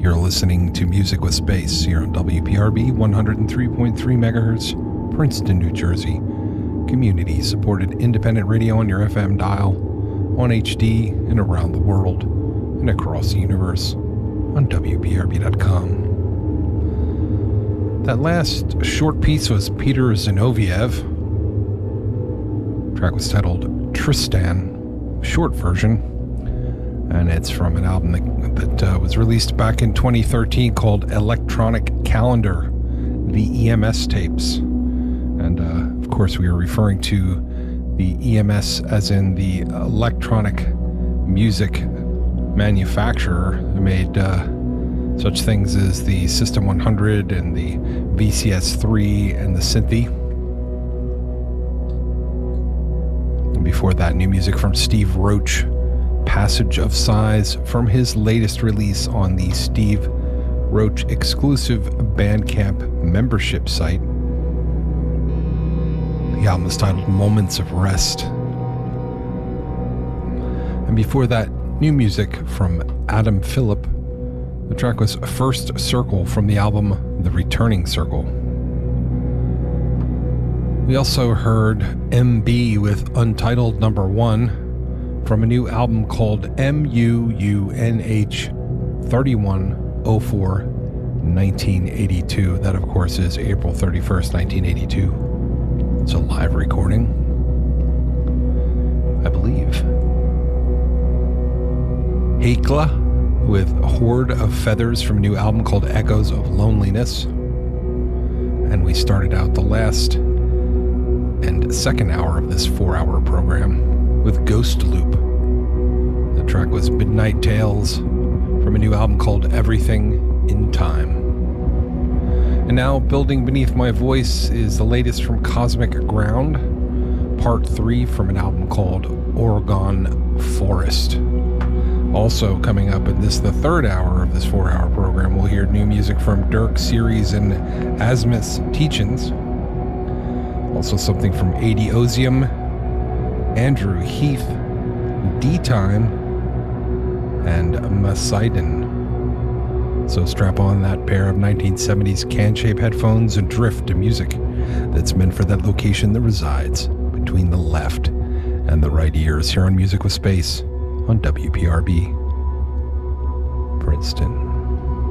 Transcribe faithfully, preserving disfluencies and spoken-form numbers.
You're listening to Music with Space here on W P R B one oh three point three megahertz, Princeton, New Jersey. Community-supported independent radio on your F M dial, on H D, and around the world, and across the universe on W P R B dot com. That last short piece was Peter Zinoviev. The track was titled Tristan, short version. And it's from an album that, that uh, was released back in twenty thirteen called Electronic Calendar, the E M S tapes. And uh, of course, we are referring to the E M S as in the electronic music manufacturer who made uh, such things as the System one hundred and the V C S three and the Synthie. And before that, new music from Steve Roach, Passage of Size, from his latest release on the Steve Roach exclusive Bandcamp membership site. The album is titled Moments of Rest. And before that, new music from Adam Phillip. The track was First Circle from the album The Returning Circle. We also heard M B with Untitled Number One from a new album called M U U N H thirty-one oh four nineteen eighty-two. That, of course, is April thirty-first, nineteen eighty-two. It's a live recording, I believe. Hekla with Horde of Feathers from a new album called Echoes of Loneliness. And we started out the last and second hour of this four-hour program with Ghost Loop. The track was Midnight Tales from a new album called Everything in Time. And now, building beneath my voice is the latest from Cosmic Ground, part three from an album called Oregon Forest. Also coming up in this, the third hour of this four-hour program, we'll hear new music from Dirk Series and Asmus Teachins. Also something from Adiosium, Andrew Heath, D-Time, and Masidon. So strap on that pair of nineteen seventies can-shape headphones and drift to music that's meant for that location that resides between the left and the right ears here on Music with Space on W P R B, Princeton.